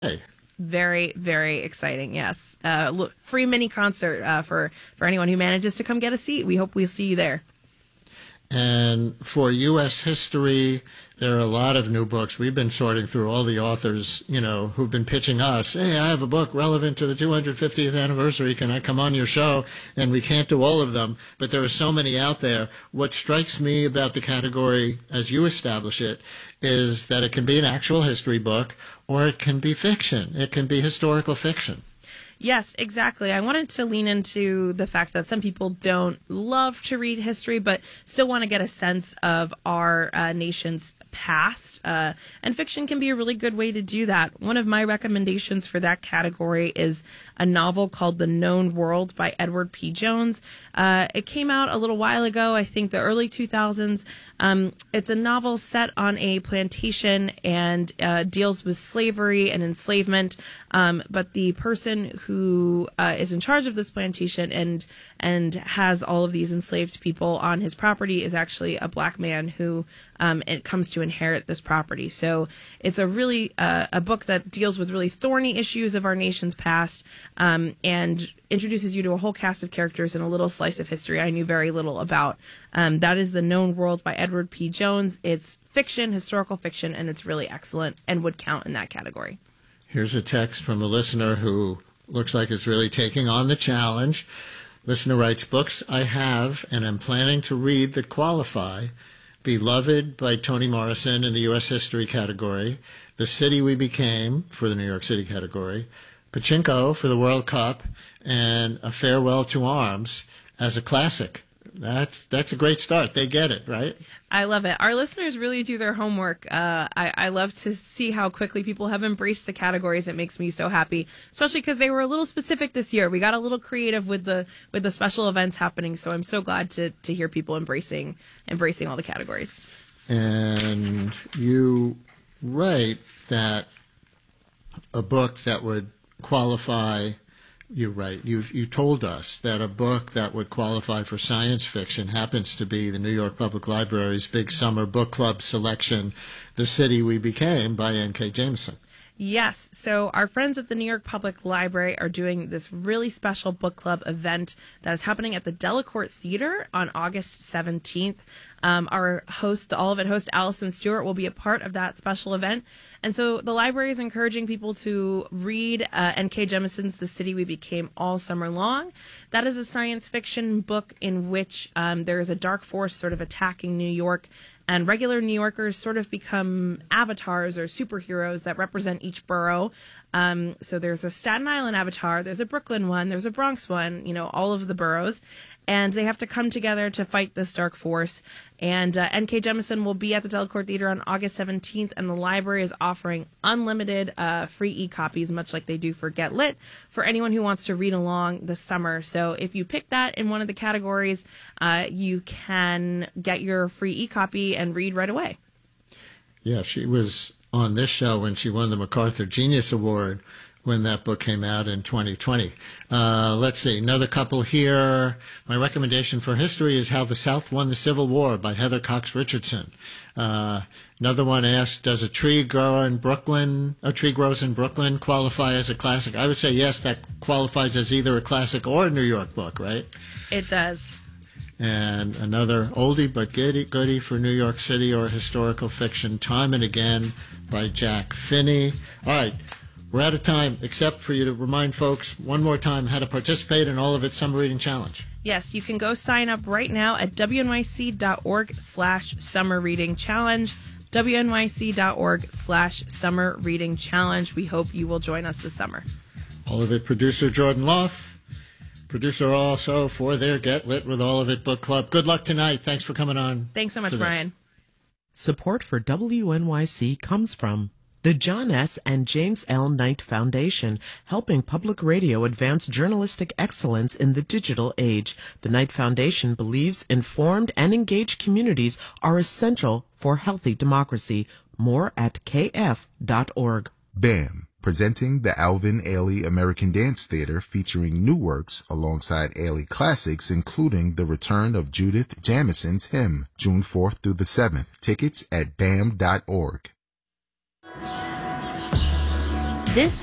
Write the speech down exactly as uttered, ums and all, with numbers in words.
Hey. Very, very exciting. Yes. Uh, look, free mini concert uh, for, for anyone who manages to come get a seat. We hope we'll see you there. And for U S history, there are a lot of new books. We've been sorting through all the authors, you know, who've been pitching us. Hey, I have a book relevant to the two hundred fiftieth anniversary. Can I come on your show? And we can't do all of them, but there are so many out there. What strikes me about the category, as you establish it, is that it can be an actual history book or it can be fiction. It can be historical fiction. Yes, exactly. I wanted to lean into the fact that some people don't love to read history, but still want to get a sense of our uh, nation's past. Uh, and fiction can be a really good way to do that. One of my recommendations for that category is a novel called The Known World by Edward P. Jones. Uh, it came out a little while ago, I think the early two thousands. Um, it's a novel set on a plantation and uh, deals with slavery and enslavement. Um, but the person who uh, is in charge of this plantation and and has all of these enslaved people on his property is actually a black man who um, it comes to inherit this property. So it's a really uh, a book that deals with really thorny issues of our nation's past um, and introduces you to a whole cast of characters and a little slice of history I knew very little about. Um, that is The Known World by Edward P. Jones. It's fiction, historical fiction, and it's really excellent and would count in that category. Here's a text from a listener who looks like it's really taking on the challenge. Listener writes, books I have and am planning to read that qualify: Beloved by Toni Morrison in the U S history category, The City We Became for the New York City category, Pachinko for the World Cup, and A Farewell to Arms as a classic. That's that's a great start. They get it, right? I love it. Our listeners really do their homework. Uh, I, I love to see how quickly people have embraced the categories. It makes me so happy, especially because they were a little specific this year. We got a little creative with the with the special events happening. So I'm so glad to to hear people embracing embracing all the categories. And you write that a book that would qualify. You right. You you told us that a book that would qualify for science fiction happens to be the New York Public Library's big summer book club selection, The City We Became by N K Jemisin. Yes. So our friends at the New York Public Library are doing this really special book club event that is happening at the Delacorte Theater on August seventeenth. Um, our host, all of it host, Allison Stewart, will be a part of that special event. And so the library is encouraging people to read uh, N K Jemisin's The City We Became all summer long. That is a science fiction book in which um, there is a dark force sort of attacking New York, and regular New Yorkers sort of become avatars or superheroes that represent each borough. Um, so there's a Staten Island avatar, there's a Brooklyn one, there's a Bronx one, you know, all of the boroughs. And they have to come together to fight this dark force. And uh, N K Jemisin will be at the Delacorte Theater on August seventeenth, and the library is offering unlimited uh, free e-copies, much like they do for Get Lit, for anyone who wants to read along this summer. So if you pick that in one of the categories, uh, you can get your free e-copy and read right away. Yeah, she was on this show when she won the MacArthur Genius Award when that book came out in twenty twenty. Uh, let's see, another couple here. My recommendation for history is How the South Won the Civil War by Heather Cox Richardson. Uh, another one asked, does a tree grow in Brooklyn, a tree grows in Brooklyn qualify as a classic? I would say yes, that qualifies as either a classic or a New York book, right? It does. And another oldie but goodie, goodie for New York City or historical fiction, Time and Again by Jack Finney. All right. We're out of time, except for you to remind folks one more time how to participate in all of its Summer Reading Challenge. Yes, you can go sign up right now at wnyc.org slash summer reading challenge, wnyc.org slash summer reading challenge. We hope you will join us this summer. All of it, producer Jordan Loff, producer also for their Get Lit with All of It book club. Good luck tonight. Thanks for coming on. Thanks so much, Brian. Support for W N Y C comes from the John S. and James L. Knight Foundation, helping public radio advance journalistic excellence in the digital age. The Knight Foundation believes informed and engaged communities are essential for healthy democracy. More at k f dot org. BAM, presenting the Alvin Ailey American Dance Theater, featuring new works alongside Ailey classics, including the return of Judith Jamison's Hymn, June fourth through the seventh. Tickets at bam dot org. This